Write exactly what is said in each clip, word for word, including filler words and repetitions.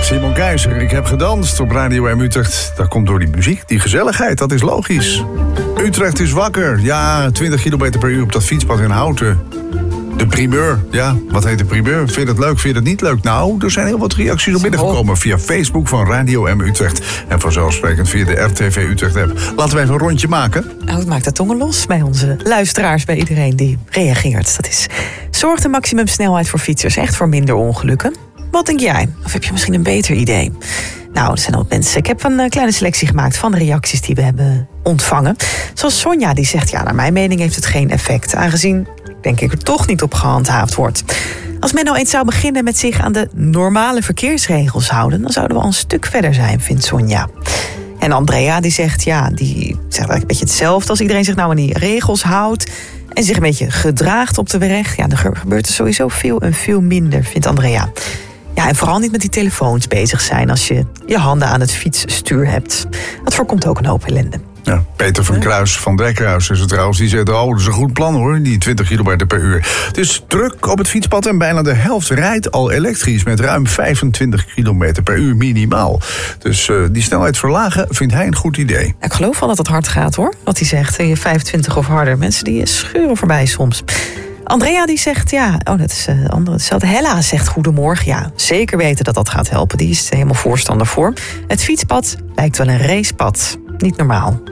Simon Keizer, ik heb gedanst op Radio M Utrecht. Dat komt door die muziek, die gezelligheid, dat is logisch. Utrecht is wakker. Ja, twintig kilometer per uur op dat fietspad in Houten. De primeur, ja, wat heet de primeur? Vind je het leuk, vind je het niet leuk? Nou, er zijn heel wat reacties op binnengekomen via Facebook van Radio M Utrecht. En vanzelfsprekend via de R T V Utrecht app. Laten we even een rondje maken. Nou, het maakt de tongen los bij onze luisteraars, bij iedereen die reageert. Dat is, zorgt de maximumsnelheid voor fietsers echt voor minder ongelukken? Wat denk jij? Of heb je misschien een beter idee? Nou, er zijn al mensen. Ik heb een kleine selectie gemaakt van de reacties die we hebben ontvangen. Zoals Sonja, die zegt, ja, naar mijn mening heeft het geen effect. Aangezien, denk ik, er toch niet op gehandhaafd wordt. Als men nou eens zou beginnen met zich aan de normale verkeersregels houden, dan zouden we al een stuk verder zijn, vindt Sonja. En Andrea, die zegt, ja, die zegt eigenlijk een beetje hetzelfde. Als iedereen zich nou aan die regels houdt en zich een beetje gedraagt op de weg, ja, dan gebeurt er sowieso veel en veel minder, vindt Andrea. Ja, en vooral niet met die telefoons bezig zijn als je je handen aan het fietsstuur hebt. Dat voorkomt ook een hoop ellende. Ja, Peter van Kruis van Drekhuis is het trouwens. Die zegt, oh, dat is een goed plan hoor, die twintig kilometer per uur. Het is druk op het fietspad en bijna de helft rijdt al elektrisch met ruim vijfentwintig kilometer per uur minimaal. Dus uh, die snelheid verlagen vindt hij een goed idee. Ik geloof wel dat het hard gaat hoor, wat hij zegt. vijfentwintig of harder. Mensen die schuren voorbij soms. Andrea die zegt, ja, oh, dat is uh, andere. Hetzelfde. Hella zegt goedemorgen. Ja, zeker weten dat dat gaat helpen. Die is helemaal voorstander voor. Het fietspad lijkt wel een racepad. Niet normaal.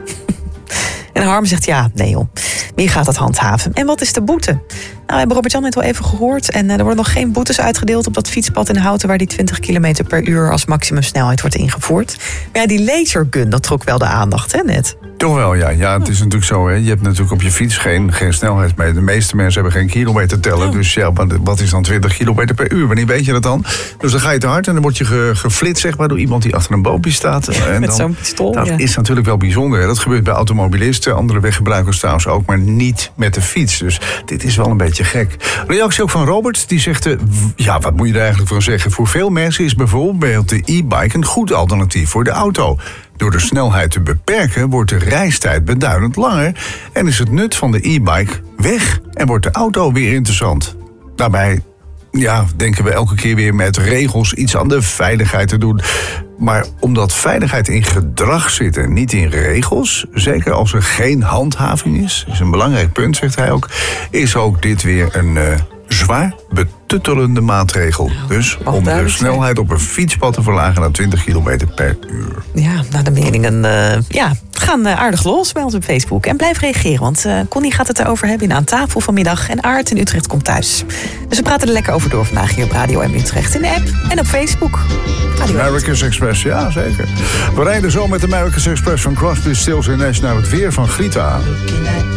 En Harm zegt, ja, nee joh. Wie gaat dat handhaven? En wat is de boete? Nou, we hebben Robert-Jan net al even gehoord. En uh, er worden nog geen boetes uitgedeeld op dat fietspad in Houten, waar die twintig kilometer per uur als maximumsnelheid wordt ingevoerd. Maar ja, die lasergun, dat trok wel de aandacht, hè, net? Toch wel, ja. Ja, het is natuurlijk zo, hè. Je hebt natuurlijk op je fiets geen, geen snelheidsmeter. De meeste mensen hebben geen kilometer tellen. Ja. Dus ja, wat is dan twintig kilometer per uur? Wanneer weet je dat dan? Dus dan ga je te hard en dan word je ge, geflitst, zeg maar, door iemand die achter een boompje staat. En met dan, zo'n pistool, dat ja. is natuurlijk wel bijzonder. Hè. Dat gebeurt bij automobilisten, andere weggebruikers trouwens ook, maar niet met de fiets. Dus dit is wel een beetje gek. Reactie ook van Robert, die zegt, uh, ja, wat moet je er eigenlijk van zeggen? Voor veel mensen is bijvoorbeeld de e-bike een goed alternatief voor de auto. Door de snelheid te beperken wordt de reistijd beduidend langer en is het nut van de e-bike weg en wordt de auto weer interessant. Daarbij ja, denken we elke keer weer met regels iets aan de veiligheid te doen. Maar omdat veiligheid in gedrag zit en niet in regels, zeker als er geen handhaving is, is een belangrijk punt, zegt hij ook, is ook dit weer een uh, zwaar betuttelende maatregel. Dus om de snelheid op een fietspad te verlagen naar twintig kilometer per uur. Ja, nou de meningen uh, ja, gaan uh, aardig los bij ons op Facebook. En blijf reageren, want uh, Connie gaat het erover hebben in Aan Tafel vanmiddag. En Aart in Utrecht komt thuis. Dus we praten er lekker over door vandaag hier op Radio M Utrecht. In de app en op Facebook. Radio America's Express, ja zeker. We rijden zo met de America's Express van Crosby, Stills en Nash naar het weer van Grieter aan.